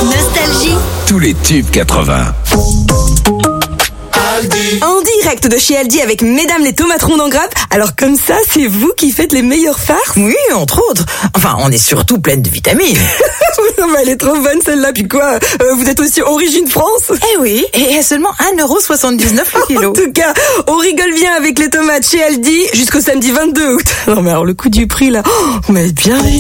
Nostalgie. Tous les tubes 80. En direct de chez Aldi avec Mesdames les tomates rondes en grappe. Alors comme ça, c'est vous qui faites les meilleures farces? Oui, entre autres. Enfin, on est surtout pleine de vitamines. Non, mais elle est trop bonne celle-là. Puis quoi, vous êtes aussi origine France? Eh oui, et à seulement 1,79€ le kilo. En tout cas, on rigole bien avec les tomates chez Aldi jusqu'au samedi 22 août. Non mais alors le coup du prix là, vous m'avez bien vu.